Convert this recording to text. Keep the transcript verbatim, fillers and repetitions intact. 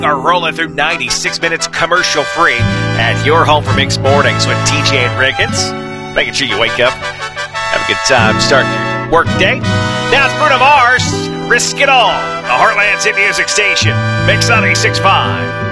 Are rolling through ninety-six minutes commercial free at your home for Mixed Mornings with T J and Ricketts. Making sure you wake up, have a good time, start your work day. Now it's Bruno Mars, Risk It All, the Heartland's hit music station, Mix ninety-six point five.